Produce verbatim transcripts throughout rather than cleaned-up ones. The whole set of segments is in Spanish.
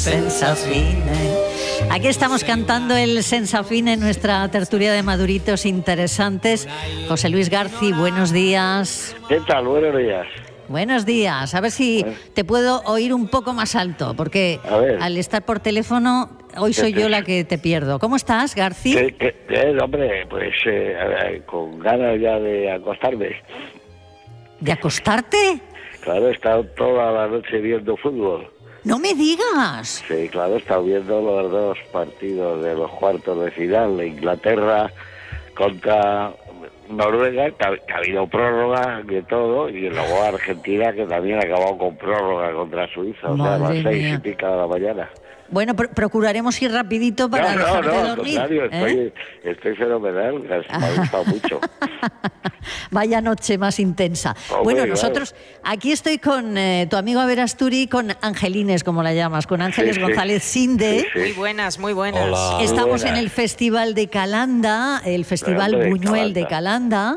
Sensafine. Aquí estamos cantando el Sensafine en nuestra tertulia de maduritos interesantes. José Luis García, buenos días. ¿Qué tal? Buenos días. Buenos días. A ver si te puedo oír un poco más alto, porque al estar por teléfono hoy soy yo la que te pierdo. ¿Cómo estás, García? ¿Qué, qué, qué, hombre, pues eh, con ganas ya de acostarme. ¿De acostarte? Claro, he estado toda la noche viendo fútbol. ¡No me digas! Sí, claro, he estado viendo los dos partidos de los cuartos de final de Inglaterra contra Noruega, que ha, que ha habido prórroga de todo, y luego Argentina, que también ha acabado con prórroga contra Suiza, o sea, a las seis y pica de la mañana. Bueno, pr procuraremos ir rapidito para no, no, dejarte no, dormir. Al contrario, estoy, ¿eh? estoy fenomenal, me ha gustado mucho. Vaya noche más intensa. Oh, bueno, muy nosotros, claro. Aquí estoy con eh, tu amigo Averasturi, con Angelines, como la llamas, con Ángeles sí, González sí. Sinde. Sí, sí. Muy buenas, muy buenas. Hola. Estamos Muy buenas. en el Festival de Calanda, el Festival Grande de Buñuel de Calanda. Calanda.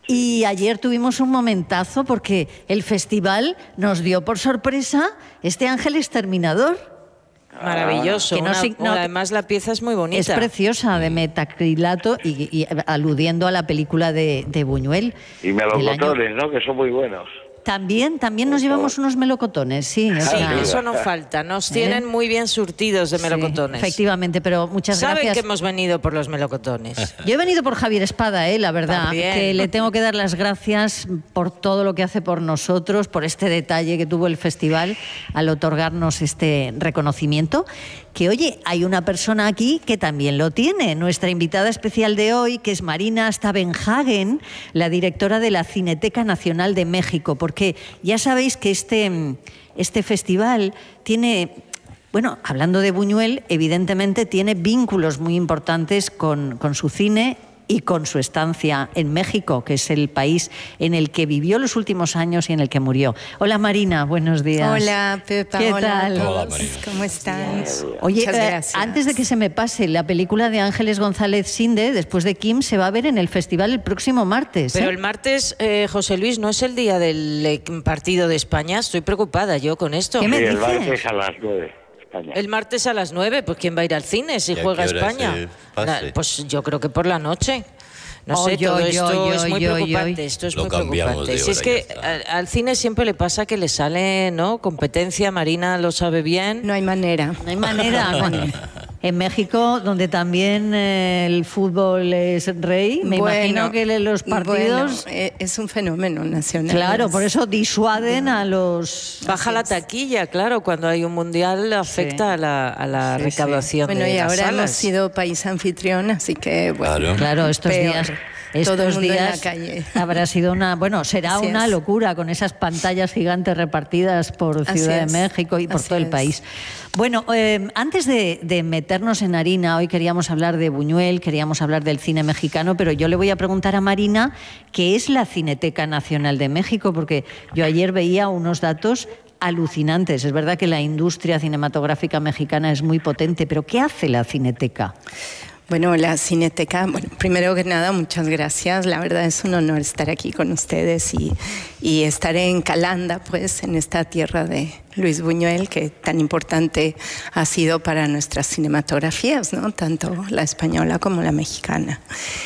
Y ayer tuvimos un momentazo porque el festival nos dio por sorpresa este Ángeles Terminador. Maravilloso. Que no, Una, no, además la pieza es muy bonita. Es preciosa, de metacrilato y, y aludiendo a la película de, de Buñuel. Y melocotones, ¿no? Que son muy buenos. También, también nos llevamos unos melocotones, sí. O Sí, sea, eso no falta. Nos tienen ¿Eh? muy bien surtidos de melocotones. Sí, efectivamente, pero muchas ¿Saben gracias. que hemos venido por los melocotones? Yo he venido por Javier Espada, eh, la verdad, También. que le tengo que dar las gracias por todo lo que hace por nosotros, por este detalle que tuvo el festival al otorgarnos este reconocimiento. Que, oye, hay una persona aquí que también lo tiene. Nuestra invitada especial de hoy, que es Marina Stavenhagen, la directora de la Cineteca Nacional de México, porque ya sabéis que este, este festival tiene... Bueno, hablando de Buñuel, evidentemente tiene vínculos muy importantes con, con su cine y con su estancia en México, que es el país en el que vivió los últimos años y en el que murió. Hola Marina, buenos días. Hola Pepa, ¿Qué hola tal? a todos. Hola, Marina. ¿Cómo están? Oye, Muchas eh, gracias. antes de que se me pase, la película de Ángeles González Sinde, después de Kim, se va a ver en el festival el próximo martes. ¿eh? Pero el martes, eh, José Luis, no es el día del eh, partido de España. Estoy preocupada yo con esto. ¿Qué me Sí, el dices? martes a las nueve. España. El martes a las nueve, pues ¿quién va a ir al cine si ¿Y a juega qué hora España? se pase? Na- Pues yo creo que por la noche. No Oy, sé, todo oy, esto oy, es muy oy, oy, preocupante. oy. Esto es Lo muy cambiamos preocupante. de Si es hora, que ya está. al, al cine siempre le pasa que le sale, ¿no? Competencia, Marina lo sabe bien. No hay manera. No hay manera. Bueno, en México, donde también eh, el fútbol es rey, me Bueno, imagino que los partidos... bueno, eh, es un fenómeno nacional. Claro, por eso disuaden a los... Baja la taquilla, claro, cuando hay un mundial afecta Sí. a la, a la Sí, sí. recaudación Bueno, de y las ahora salas. hemos sido país anfitrión, así que bueno. Claro. Claro, estos peor. días... Todo el Estos mundo en la días calle. habrá sido una... Bueno, será Así una es. locura con esas pantallas gigantes repartidas por Así Ciudad es. de México y por Así todo el es. país. Bueno, eh, antes de, de meternos en harina, hoy queríamos hablar de Buñuel, queríamos hablar del cine mexicano, pero yo le voy a preguntar a Marina qué es la Cineteca Nacional de México, porque yo ayer veía unos datos alucinantes. Es verdad que la industria cinematográfica mexicana es muy potente, pero ¿qué hace la Cineteca? Bueno, la Cineteca, bueno, primero que nada, muchas gracias. La verdad es un honor estar aquí con ustedes y, y estar en Calanda, pues, en esta tierra de Luis Buñuel, que tan importante ha sido para nuestras cinematografías, ¿no? Tanto la española como la mexicana.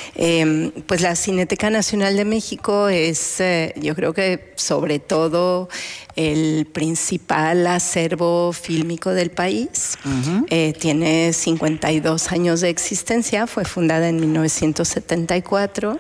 Eh, pues la Cineteca Nacional de México es, eh, yo creo que sobre todo el principal acervo fílmico del país. Uh-huh. eh, tiene cincuenta y dos años de existencia, fue fundada en mil novecientos setenta y cuatro.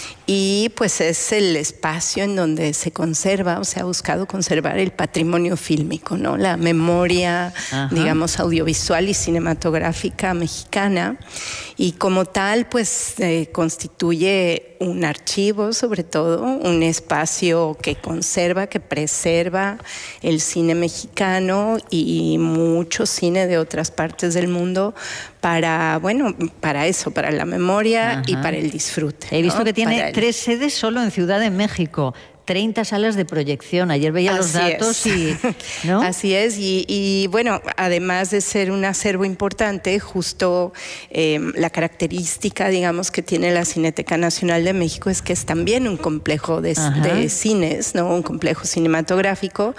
Y pues es el espacio en donde se conserva, o se ha buscado conservar el patrimonio fílmico, ¿no? La memoria, Ajá. digamos, audiovisual y cinematográfica mexicana. Y como tal, pues eh, constituye un archivo, sobre todo, un espacio que conserva, que preserva el cine mexicano y mucho cine de otras partes del mundo para, bueno, para eso, para la memoria Ajá. y para el disfrute. He visto ¿no? que tiene para tres sedes solo en Ciudad de México. treinta salas de proyección. Ayer veía los Así datos es. y... ¿no? Así es, y, y bueno, además de ser un acervo importante, justo eh, la característica, digamos, que tiene la Cineteca Nacional de México es que es también un complejo de, de cines, ¿no? Un complejo cinematográfico,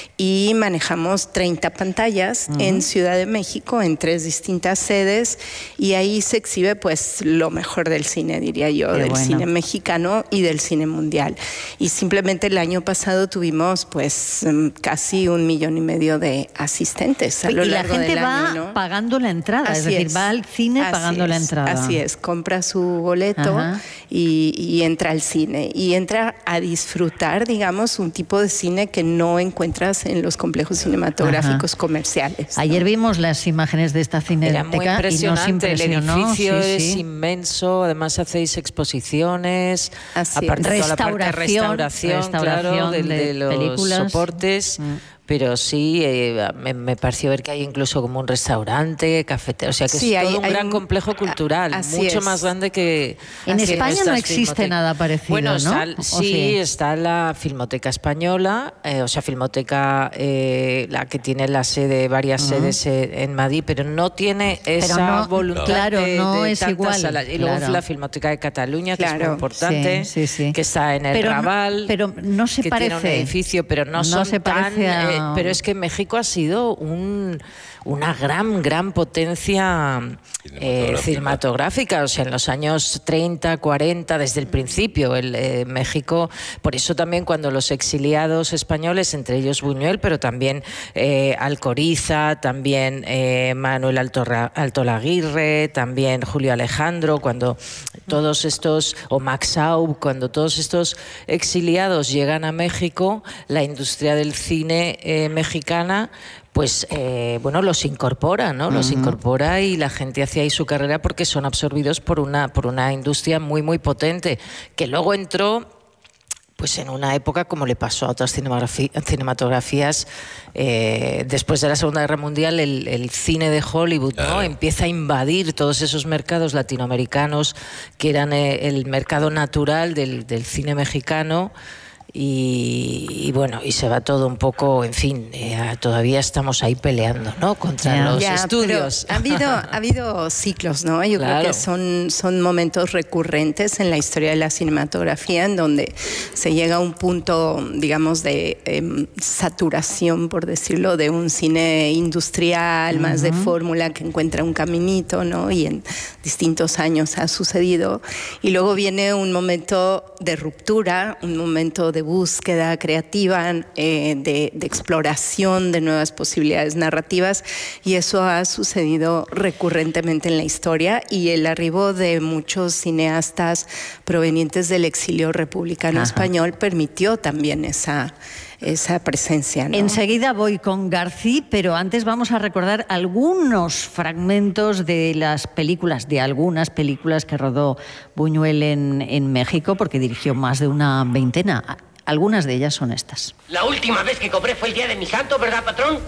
y manejamos treinta pantallas uh-huh. en Ciudad de México, en tres distintas sedes, y ahí se exhibe pues lo mejor del cine, diría yo, Qué del bueno. cine mexicano y del cine mundial. Y simplemente el año pasado tuvimos pues casi un millón y medio de asistentes a lo y largo la gente del va año, ¿no? pagando la entrada, así es decir, es. va al cine así pagando es. la entrada. Así es, compra su boleto y, y entra al cine y entra a disfrutar, digamos, un tipo de cine que no encuentras en los complejos cinematográficos Ajá. comerciales, ¿no? Ayer vimos las imágenes de esta cineteca. Era muy impresionante, y nos el edificio sí, es sí. inmenso, además hacéis exposiciones, así aparte de toda la parte de restauración, restauración claro, de, de, de los películas. soportes. Mm. Pero sí, eh, me, me pareció ver que hay incluso como un restaurante, cafetero, o sea que sí, es todo hay, un hay gran un, complejo cultural, mucho es. más grande que... En que España no existe nada parecido, bueno, ¿no? Está, sí, sí, está la Filmoteca Española, eh, o sea, Filmoteca, eh, la que tiene la sede, varias uh-huh. sedes eh, en Madrid, pero no tiene esa no, voluntad claro, de, no de es tantas igual, salas. Y claro. luego la Filmoteca de Cataluña, claro. que es muy importante, sí, sí, sí. que está en el pero Raval, no, pero no se que parece. tiene un edificio, pero no, no son se tan... parece a... eh, pero es que México México ha sido un, una gran, gran potencia eh, cinematográfica, o sea, en los años treinta, cuarenta, desde el principio, el, eh, México, por eso también cuando los exiliados españoles, entre ellos Buñuel, pero también eh, Alcoriza, también eh, Manuel Altorra, Altolaguirre, también Julio Alejandro, cuando todos estos, o Max Aub, cuando todos estos exiliados llegan a México, la industria del cine eh, mexicana pues eh, bueno, los incorpora, ¿no? Uh-huh. Los incorpora y la gente hace ahí su carrera porque son absorbidos por una, por una industria muy, muy potente, que luego entró pues en una época como le pasó a otras cinematografías eh, después de la Segunda Guerra Mundial, el, el cine de Hollywood, ¿no? Claro. Empieza a invadir todos esos mercados latinoamericanos que eran eh, el mercado natural del, del cine mexicano. Y, y bueno, y se va todo un poco, en fin, eh, todavía estamos ahí peleando, ¿no? Contra yeah. los yeah, estudios. Ha habido, ha habido ciclos, ¿no? Yo claro. creo que son, son momentos recurrentes en la historia de la cinematografía en donde se llega a un punto, digamos, de eh, saturación, por decirlo, de un cine industrial, uh-huh. más de fórmula, que encuentra un caminito, ¿no? Y en distintos años ha sucedido. Y luego viene un momento de ruptura, un momento de búsqueda creativa, eh, de, de exploración de nuevas posibilidades narrativas, y eso ha sucedido recurrentemente en la historia, y el arribo de muchos cineastas provenientes del exilio republicano Ajá. español permitió también esa esa presencia, ¿no? Enseguida voy con García, pero antes vamos a recordar algunos fragmentos de las películas, de algunas películas que rodó Buñuel en, en México, porque dirigió más de una veintena. Algunas de ellas son estas. La última vez que cobré fue el día de mi santo, ¿verdad, patrón?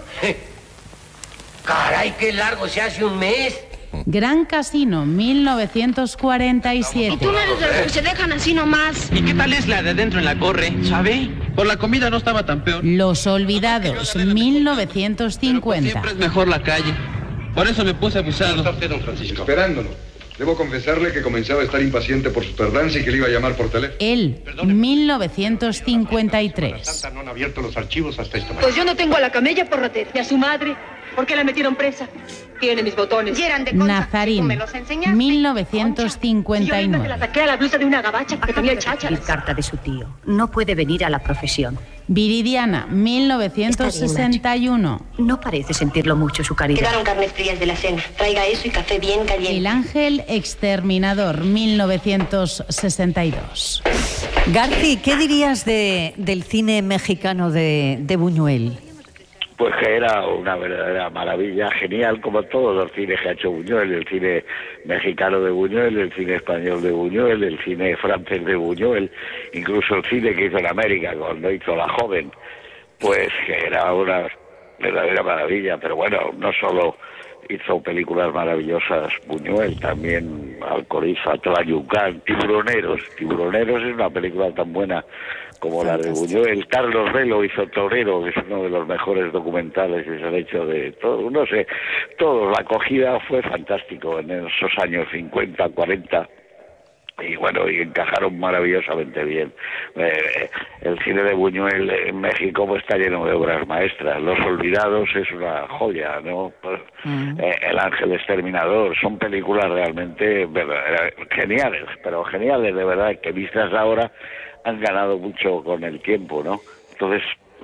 Caray, qué largo se hace un mes. Gran Casino, mil novecientos cuarenta y siete. Y tú no eres de los que se dejan así nomás. ¿Y qué tal es la de adentro en la corre, sabe? Por la comida no estaba tan peor. Los Olvidados, mil novecientos cincuenta. Siempre es mejor la calle. Por eso me puse abusado. ¿Cómo está usted, don Francisco? Esperándolo. Debo confesarle que comenzaba a estar impaciente por su tardanza y que le iba a llamar por teléfono. Él, mil novecientos cincuenta y tres. No han abierto los archivos hasta esta mañana. Pues yo no tengo a la camella por ratera. ¿Y a su madre? ¿Por qué la metieron presa? Tiene mis botones. Y eran de concha. Nazarín, mil novecientos cincuenta y nueve. Yo la saqué a la blusa de una gabacha que tenía chácharas. Carta de su tío. No puede venir a la profesión. Viridiana, mil novecientos sesenta y uno. No parece sentirlo mucho su caridad. Quedaron carnes frías de la cena. Traiga eso y café bien caliente. El Ángel Exterminador, mil novecientos sesenta y dos. García, ¿qué dirías de, del cine mexicano de, de Buñuel? Pues que era una verdadera maravilla, genial, como todos los cines que ha hecho Buñuel, el cine mexicano de Buñuel, el cine español de Buñuel, el cine francés de Buñuel, incluso el cine que hizo en América cuando hizo La Joven, pues que era una verdadera maravilla. Pero bueno, no solo hizo películas maravillosas Buñuel, también Alcoriza, Tlayucán, Tiburoneros. Tiburoneros es una película tan buena como Fantástico. La de Buñuel. Carlos Velo hizo Torero, que es uno de los mejores documentales que se han hecho de todo, no sé, todo, la acogida fue fantástico en esos años cincuenta, cuarenta, y bueno, y encajaron maravillosamente bien. Eh, el cine de Buñuel en México pues está lleno de obras maestras. Los Olvidados es una joya, ¿no? Pues, mm. eh, El Ángel Exterminador, son películas realmente verdad, geniales, pero geniales de verdad, que vistas ahora han ganado mucho con el tiempo, ¿no? Entonces,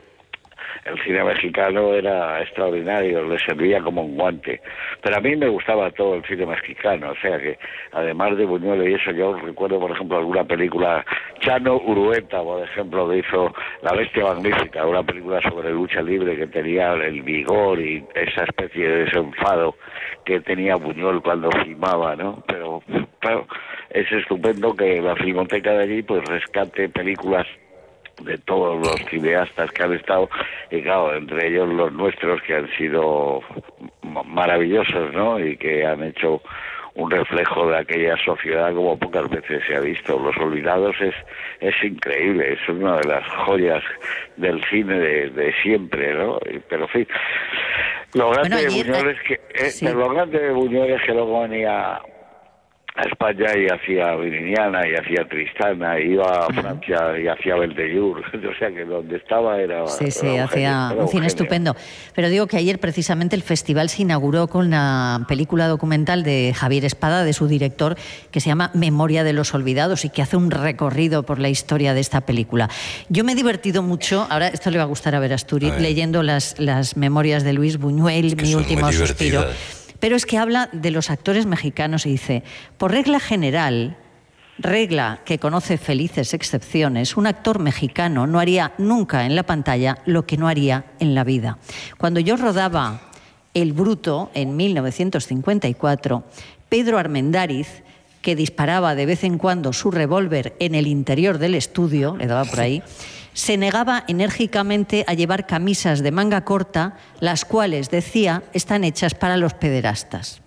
el cine mexicano era extraordinario, le servía como un guante. Pero a mí me gustaba todo el cine mexicano, o sea que, además de Buñuel y eso, yo recuerdo, por ejemplo, alguna película, Chano Urueta, por ejemplo, que hizo La Bestia Magnífica, una película sobre lucha libre que tenía el vigor y esa especie de desenfado que tenía Buñuel cuando filmaba, ¿no? Pero, claro, es estupendo que la Filmoteca de allí, pues, rescate películas de todos los cineastas que han estado, y claro, entre ellos los nuestros, que han sido maravillosos, ¿no? Y que han hecho un reflejo de aquella sociedad como pocas veces se ha visto. Los Olvidados es es increíble, es una de las joyas del cine de, de siempre, ¿no? Pero en fin, lo grande bueno, ayer, de Buñuel es que eh, sí. lo grande de Buñuel es que luego venía a España y hacía Viriniana y hacía Tristana, y iba a Francia uh-huh. y hacía Beltellur, o sea que donde estaba era... Sí, sí, era un hacía genio, un cine estupendo. Pero digo que ayer precisamente el festival se inauguró con la película documental de Javier Espada, de su director, que se llama Memoria de los Olvidados, y que hace un recorrido por la historia de esta película. Yo me he divertido mucho, ahora esto le va a gustar a Verasturi, a leyendo las, las memorias de Luis Buñuel, es que Mi último suspiro. Pero es que habla de los actores mexicanos y dice, por regla general, regla que conoce felices excepciones, un actor mexicano no haría nunca en la pantalla lo que no haría en la vida. Cuando yo rodaba El Bruto en mil novecientos cincuenta y cuatro, Pedro Armendáriz, que disparaba de vez en cuando su revólver en el interior del estudio, le daba por ahí, se negaba enérgicamente a llevar camisas de manga corta, las cuales, decía, están hechas para los pederastas.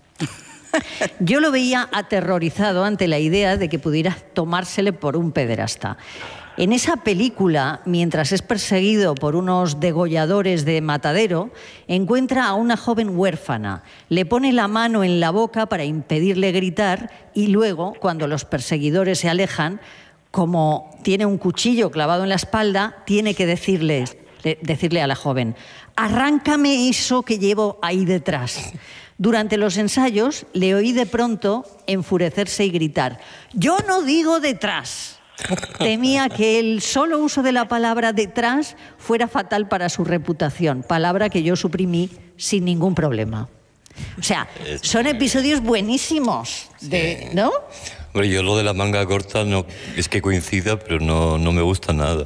Yo lo veía aterrorizado ante la idea de que pudiera tomársele por un pederasta. En esa película, mientras es perseguido por unos degolladores de matadero, encuentra a una joven huérfana, le pone la mano en la boca para impedirle gritar y luego, cuando los perseguidores se alejan, como tiene un cuchillo clavado en la espalda, tiene que decirle, decirle a la joven, arráncame eso que llevo ahí detrás. Durante los ensayos le oí de pronto enfurecerse y gritar, yo no digo detrás. Temía que el solo uso de la palabra detrás fuera fatal para su reputación, palabra que yo suprimí sin ningún problema. O sea, son episodios buenísimos, de, ¿no? Bueno, yo lo de la manga corta no es que coincida, pero no, no me gusta nada.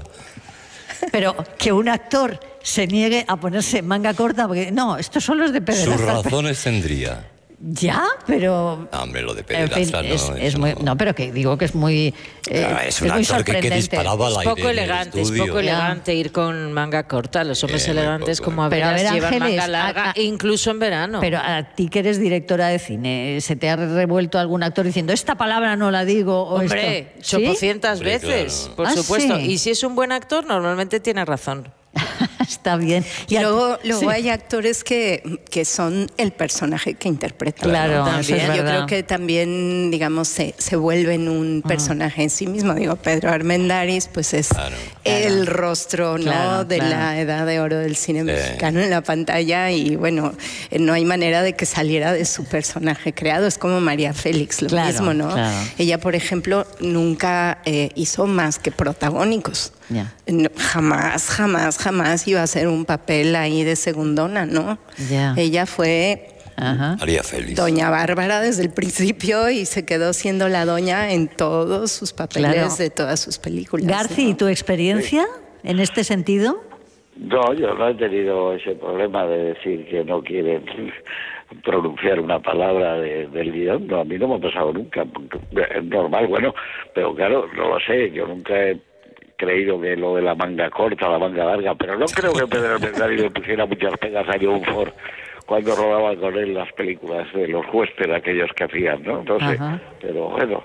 Pero que un actor se niegue a ponerse manga corta, porque no, estos son los de pederasta. Sus razones tendría. Ya, pero... No, hombre, lo de pederasta en fin, no, es, es muy, no. no, pero que digo que es muy Claro, es un es muy actor que, que disparaba al Es aire poco en el elegante, es estudio. poco elegante ir con manga corta. Los hombres Eh, muy elegantes, poco. como a Pero a veces, ver, llevan Ángeles, manga larga, a- a- incluso en verano. Pero a ti que eres directora de cine, ¿se te ha revuelto algún actor diciendo esta palabra no la digo? O Hombre, esto? ¿Sí? chopocientas Hombre, veces, claro. por Ah, supuesto. sí. Y si es un buen actor, normalmente tiene razón. Está bien. Y a- luego, luego sí. hay actores que, que son el personaje que interpretan. Claro, ¿no? eso es También, yo verdad. creo que también, digamos, se, se vuelven un personaje en sí mismo. Digo, Pedro Armendáriz, pues es Claro. el Claro. rostro, ¿no? Claro, de claro. la edad de oro del cine Sí. mexicano en la pantalla, y bueno, eh, no hay manera de que saliera de su personaje creado. Es como María Félix, lo Claro, mismo, ¿no? claro. Ella, por ejemplo, nunca eh, hizo más que protagónicos. Ya. No, jamás, jamás, jamás iba a hacer un papel ahí de segundona, ¿no? Ya. Ella fue Ajá. María Félix. Doña Bárbara desde el principio y se quedó siendo la doña en todos sus papeles Claro. de todas sus películas. Garci, ¿no? ¿tu experiencia en este sentido? No, yo no he tenido ese problema de decir que no quieren pronunciar una palabra de, del guión. No, a mí no me ha pasado nunca. Es normal, bueno, pero claro, no lo sé. Yo nunca he creído que lo de la manga corta, la manga larga, pero no creo que Pedro Armendáriz le pusiera muchas pegas a John Ford cuando rodaba con él las películas de los huéspedes aquellos que hacían, ¿no? Entonces, Ajá. pero bueno,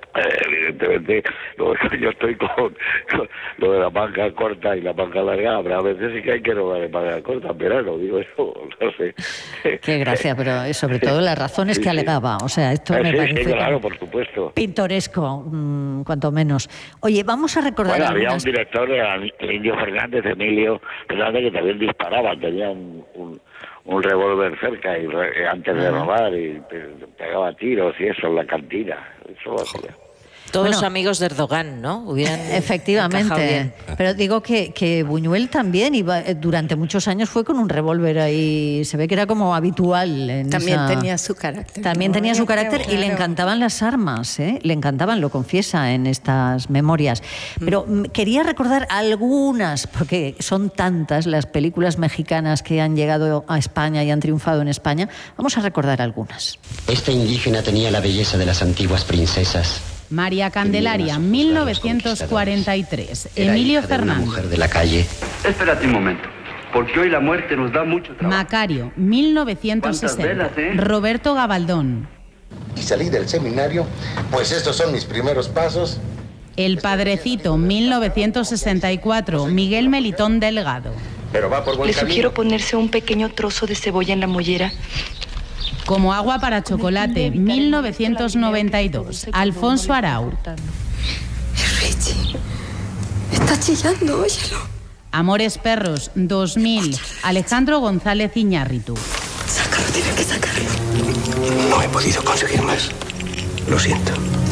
Evidentemente, lo, yo estoy con, con lo de la manga corta y la manga larga, pero a veces sí que hay que rodar en manga corta, en verano, digo eso, no sé. Qué gracia, pero sobre todo las razones sí, que alegaba, o sea, esto sí, me sí, parece sí, claro, por supuesto. Pintoresco, mmm, cuanto menos. Oye, vamos a recordar bueno, algunas... había un director, el Indio Fernández, Emilio Fernández, que también disparaba, tenía un... un un revólver cerca y re, antes de robar y pegaba tiros y eso en la cantina. Eso lo hacía. Todos bueno, amigos de Erdogan, ¿no? Hubieran efectivamente. Pero digo que, que Buñuel también iba, durante muchos años fue con un revólver ahí. Se ve que era como habitual. En también esa... tenía su carácter. También ¿no? tenía su carácter claro. y le encantaban las armas, ¿eh? Le encantaban, lo confiesa en estas memorias. Pero mm. quería recordar algunas, porque son tantas las películas mexicanas que han llegado a España y han triunfado en España. Vamos a recordar algunas. Esta indígena tenía la belleza de las antiguas princesas. María Candelaria, mil novecientos cuarenta y tres. Emilio Fernández. Mujer de la calle. Espérate un momento, porque hoy la muerte nos da mucho trabajo. Macario, mil novecientos sesenta. Velas, eh? Roberto Gabaldón. Y salí del seminario, pues estos son mis primeros pasos. El Padrecito, mil novecientos sesenta y cuatro. Miguel Melitón Delgado. Pero va por buen Le camino. sugiero ponerse un pequeño trozo de cebolla en la mollera. Como agua para chocolate, mil novecientos noventa y dos. Alfonso Arau. Richie, está chillando, óyelo. Amores Perros, dos mil. Alejandro González Iñárritu. Sácalo, tiene que sacarlo. No he podido conseguir más. Lo siento.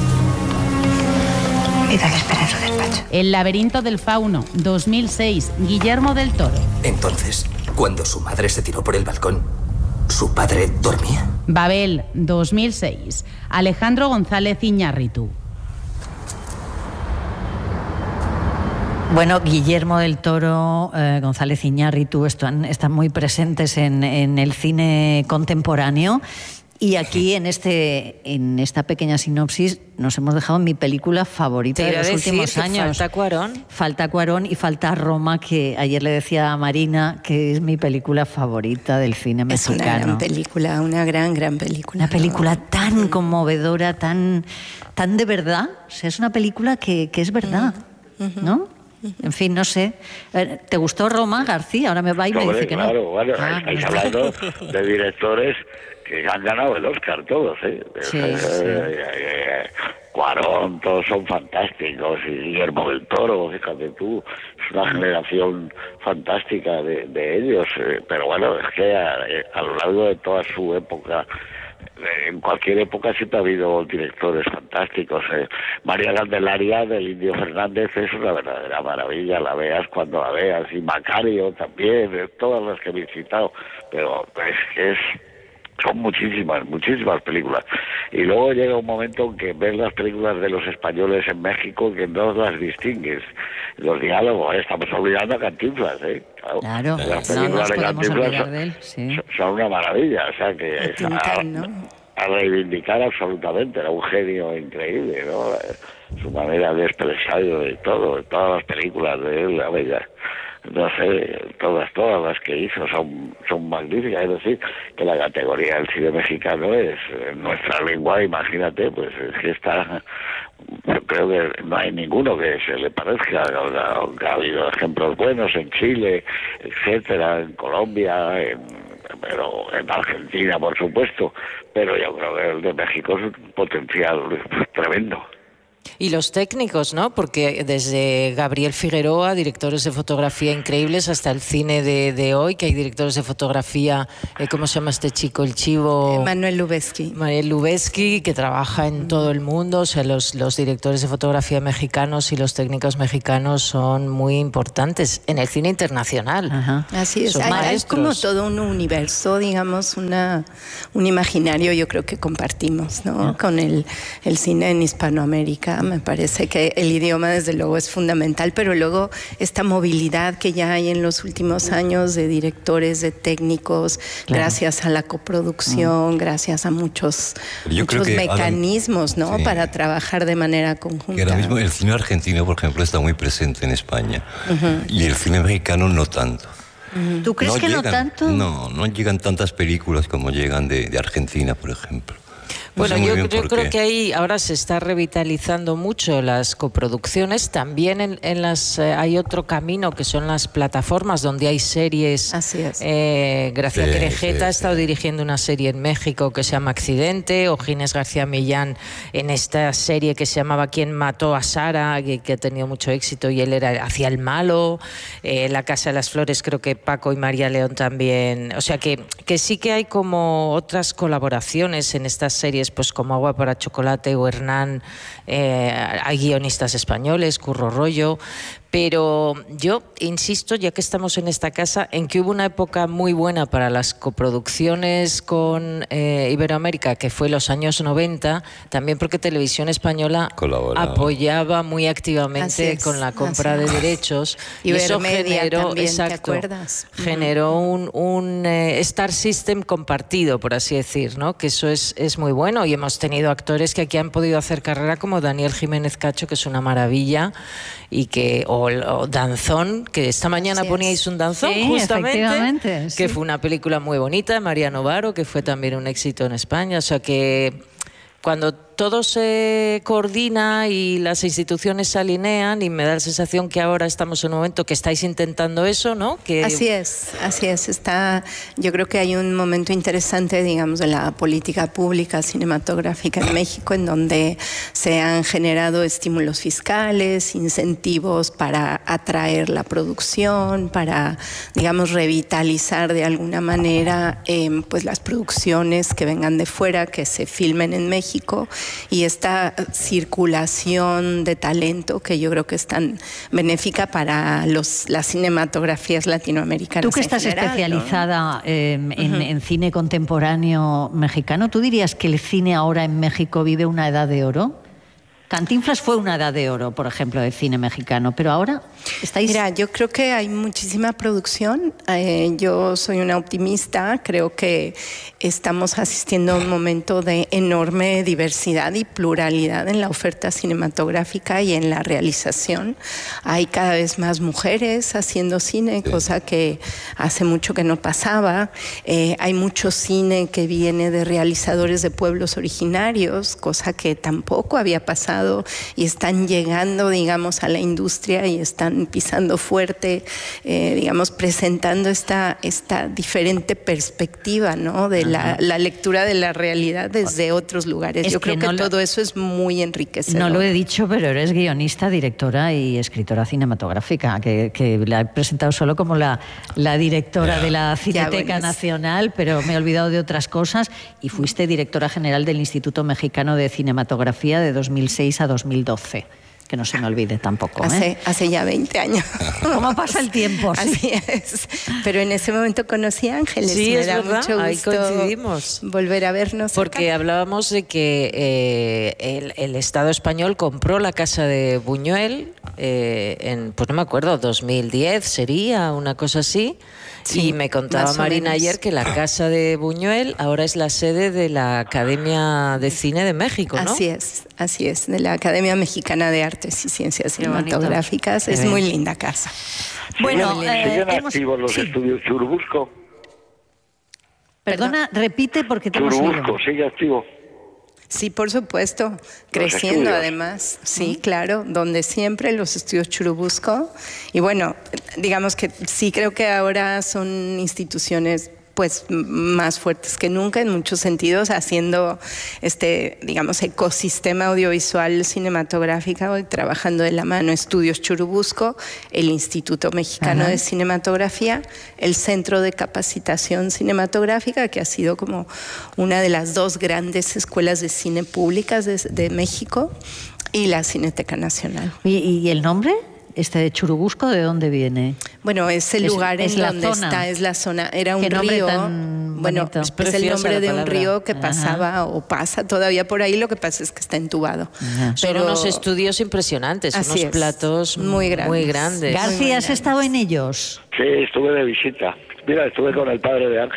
Mira que espera en su despacho. El laberinto del fauno, dos mil seis. Guillermo del Toro. Entonces, cuando su madre se tiró por el balcón, ¿su padre dormía? Babel, dos mil seis. Alejandro González Iñárritu. Bueno, Guillermo del Toro, eh, González Iñárritu están, están muy presentes en, en el cine contemporáneo. Y aquí, en este en esta pequeña sinopsis, nos hemos dejado mi película favorita de los últimos años. Falta Cuarón. Falta Cuarón y falta Roma, que ayer le decía a Marina que es mi película favorita del cine mexicano. Es una gran película, una gran, gran película. Una película tan conmovedora, tan, tan de verdad. O sea, es una película que, que es verdad, ¿no? En fin, no sé. ¿Te gustó Roma, García? Ahora me va y me Hombre, dice que claro, no. Bueno, Ah, estáis no. hablando de directores que han ganado el Oscar todos, ¿eh? Sí, eh, sí. eh, eh, Cuarón, todos son fantásticos, y Guillermo del Toro, fíjate tú, es una generación fantástica de, de ellos, eh, pero bueno, es que a, a lo largo de toda su época, en cualquier época siempre ha habido directores fantásticos. Eh. María Candelaria del Indio Fernández es una verdadera maravilla, la veas cuando la veas, y Macario también, eh, todas las que he visitado, pero es que es... son muchísimas, muchísimas películas. Y luego llega un momento en que ves las películas de los españoles en México que no las distingues. Los diálogos, eh, estamos olvidando a Cantinflas, ¿eh? Claro, Claro, las no películas nos de podemos Cantinflas olvidar son, de él, sí. son una maravilla, o sea que es a, a reivindicar absolutamente, era un genio increíble, ¿no? Su manera de expresarlo de todo, de todas las películas de él, la bella. No sé, todas, todas las que hizo son, son magníficas. Es decir, que la categoría del cine mexicano es en nuestra lengua, imagínate, pues es que está, yo creo que no hay ninguno que se le parezca, aunque ha habido ejemplos buenos en Chile, etcétera, en Colombia, en, pero en Argentina, por supuesto, pero yo creo que el de México es un potencial tremendo. Y los técnicos, ¿no? Porque desde Gabriel Figueroa, directores de fotografía increíbles, hasta el cine de, de hoy, que hay directores de fotografía, eh, ¿cómo se llama este chico? El chivo... Manuel Lubezki. Manuel Lubezki, que trabaja en todo el mundo. O sea, los, los directores de fotografía mexicanos y los técnicos mexicanos son muy importantes en el cine internacional. Ajá. Así es. Hay, hay como todo un universo, digamos, una, un imaginario, yo creo que compartimos, ¿no? ¿No? Con el, el cine en Hispanoamérica. Me parece que el idioma desde luego es fundamental, pero luego esta movilidad que ya hay en los últimos años de directores, de técnicos, claro, gracias a la coproducción, mm. gracias a muchos, muchos mecanismos, ahora, ¿no? Sí, para trabajar de manera conjunta. Que ahora mismo el cine argentino, por ejemplo, está muy presente en España, uh-huh, y el cine mexicano no tanto. ¿Tú crees no que llegan, no tanto? No, no llegan tantas películas como llegan de, de Argentina, por ejemplo. Bueno, yo, yo creo que ahí ahora se está revitalizando mucho las coproducciones. También en, en las eh, hay otro camino que son las plataformas donde hay series. Así es. Eh, Gracia Sí, Querejeta sí, ha estado dirigiendo una serie en México que se llama Accidente, o Ginés García Millán en esta serie que se llamaba ¿Quién mató a Sara?, que, que ha tenido mucho éxito y él era hacía el malo. Eh, La Casa de las Flores, creo que Paco y María León también. O sea que, que sí que hay como otras colaboraciones en estas series, pues como Agua para Chocolate o Hernán. Eh, hay guionistas españoles, Curro Rollo. Pero yo insisto, ya que estamos en esta casa, en que hubo una época muy buena para las coproducciones con eh, Iberoamérica, que fue los años noventa, también porque Televisión Española Colaboraba. apoyaba muy activamente es, con la compra de derechos. Y eso Ibermedia generó, también, ¿te exacto, acuerdas? generó un, un eh, Star System compartido, por así decir, ¿no? Que eso es, es muy bueno. Y hemos tenido actores que aquí han podido hacer carrera, como Daniel Jiménez Cacho, que es una maravilla, y que o, o Danzón, que esta mañana Así poníais es. un Danzón, Sí, justamente, efectivamente, que sí. fue una película muy bonita de María Novaro, que fue también un éxito en España. O sea que cuando todo se coordina y las instituciones se alinean, y me da la sensación que ahora estamos en un momento que estáis intentando eso, ¿no? Que... Así es, así es. Está, yo creo que hay un momento interesante, digamos, de la política pública cinematográfica en México, en donde se han generado estímulos fiscales, incentivos para atraer la producción, para, digamos, revitalizar de alguna manera eh, pues las producciones que vengan de fuera, que se filmen en México, y esta circulación de talento que yo creo que es tan benéfica para los, las cinematografías latinoamericanas. Tú que en estás general, especializada ¿no? eh, en, Ujú. en cine contemporáneo mexicano, ¿tú dirías que el cine ahora en México vive una edad de oro? Cantinflas fue una edad de oro, por ejemplo, del cine mexicano, pero ahora estáis... Mira, yo creo que hay muchísima producción. Eh, yo soy una optimista. Creo que estamos asistiendo a un momento de enorme diversidad y pluralidad en la oferta cinematográfica y en la realización. Hay cada vez más mujeres haciendo cine, sí. cosa que hace mucho que no pasaba. Eh, hay mucho cine que viene de realizadores de pueblos originarios, cosa que tampoco había pasado, y están llegando, digamos, a la industria y están pisando fuerte, eh, digamos, presentando esta, esta diferente perspectiva, ¿no? De la, la lectura de la realidad desde otros lugares. Es Yo que creo que no lo- todo eso es muy enriquecedor. No lo he dicho, pero eres guionista, directora y escritora cinematográfica, que, que la he presentado solo como la, la directora Ya. de la Ya, Cineteca bueno, es- Nacional, pero me he olvidado de otras cosas, y fuiste directora general del Instituto Mexicano de Cinematografía de dos mil seis a dos mil doce. Que no se me olvide tampoco. ¿eh? Hace, hace ya veinte años. ¿Cómo pasa el tiempo? Así es. Pero en ese momento conocí a Ángeles. Sí, Me es da verdad, mucho ahí gusto coincidimos. volver a vernos. Porque acá. hablábamos de que eh, el, el Estado español compró la casa de Buñuel eh, en, pues no me acuerdo, dos mil diez sería, una cosa así. Sí, y me contaba más o Marina menos. ayer que la casa de Buñuel ahora es la sede de la Academia de Cine de México, ¿no? Así es, así es, de la Academia Mexicana de Artes y Ciencias Qué bonito. Cinematográficas. Qué Es bien. muy linda casa. Bueno, Muy eh, linda. ¿Siguen hemos- activos los sí. estudios Churubusco? Perdona, repite porque te hemos oído. Churubusco, sigue activo. Sí, por supuesto, creciendo estudios. además, sí, claro, donde siempre los estudios Churubusco. Y bueno, digamos que sí creo que ahora son instituciones pues m- más fuertes que nunca en muchos sentidos, haciendo este, digamos, ecosistema audiovisual cinematográfico y trabajando de la mano Estudios Churubusco, el Instituto Mexicano Ajá. de Cinematografía, el Centro de Capacitación Cinematográfica, que ha sido como una de las dos grandes escuelas de cine públicas de, de México, y la Cineteca Nacional. ¿Y, y el nombre? ¿Este de Churubusco de dónde viene? Bueno, es el Es- lugar es en la donde zona. está, es la zona, era un Qué nombre río, tan bueno, bonito. es, Es el preciosa nombre la de un palabra. río que Ajá. pasaba o pasa todavía por ahí, lo que pasa es que está entubado. Ajá. Son Pero- unos estudios impresionantes, Así unos es. platos Muy grandes. Muy grandes. Gar- García, ¿has estado en ellos? Sí, estuve de visita. Mira, estuve con el padre de Ángeles.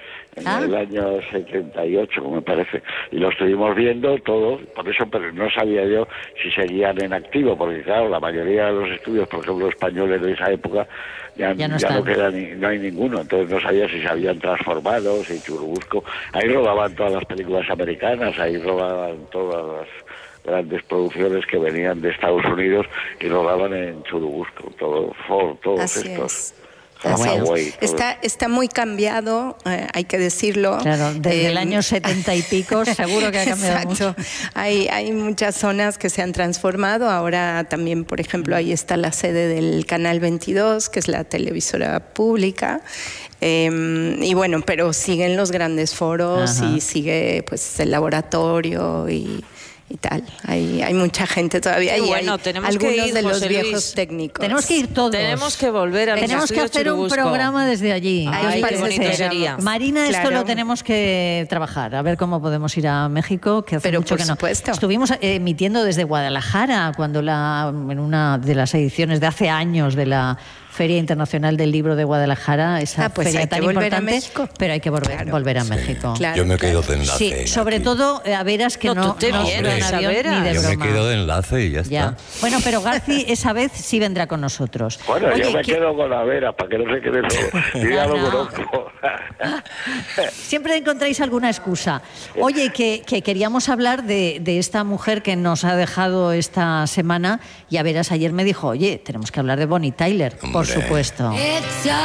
en Ah. el año setenta y ocho, me parece, y lo estuvimos viendo todo, por eso, pero no sabía yo si seguían en activo, porque claro, la mayoría de los estudios, por ejemplo, españoles de esa época, ya, Ya no ya no están. queda ni, no hay ninguno, entonces no sabía si se habían transformado, si Churubusco, ahí rodaban todas las películas americanas, ahí rodaban todas las grandes producciones que venían de Estados Unidos y rodaban en Churubusco, todo, Ford, todos Así estos. es. Así es. Hathaway, todo Está, está muy cambiado, eh, hay que decirlo. Claro, desde Eh, el año setenta y pico seguro que ha cambiado Exacto. mucho. Hay, hay muchas zonas que se han transformado. Ahora también, por ejemplo, ahí está la sede del Canal veintidós, que es la televisora pública. Eh, y bueno, pero siguen los grandes foros. Ajá. Y sigue pues el laboratorio y, y tal. Hay, hay mucha gente todavía. Qué y bueno, hay tenemos algunos que ir, de los José viejos Luis. técnicos. Tenemos que ir todos. Tenemos que volver a los Tenemos que estudios hacer un Churubusco. programa desde allí. Ay, ¿Qué os qué parece? bonito sería. Marina, esto Claro. lo tenemos que trabajar, a ver cómo podemos ir a México, que hace Pero mucho por que no. supuesto. Estuvimos eh, emitiendo desde Guadalajara, cuando la, en una de las ediciones de hace años de la Feria Internacional del Libro de Guadalajara, esa Ah, pues feria hay tan que volver a importante, México. pero hay que volver, volver a México. Claro, Yo me claro. quedo de enlace. Sí, sobre aquí. todo eh, a veras que No, no, tú te no vienes, sube en a avión Veras. ni de Yo me broma. quedo de enlace y ya, Ya. está. Bueno, pero Garci esa vez sí vendrá con nosotros. Bueno, Oye, yo me ¿qué- quedo con la Vera, para que no se quede todo. Yo ya No, lo no. conozco. Siempre encontráis alguna excusa. Oye, que, que queríamos hablar de, de esta mujer que nos ha dejado esta semana y a veras ayer me dijo, oye, tenemos que hablar de Bonnie Tyler, por Hombre. supuesto.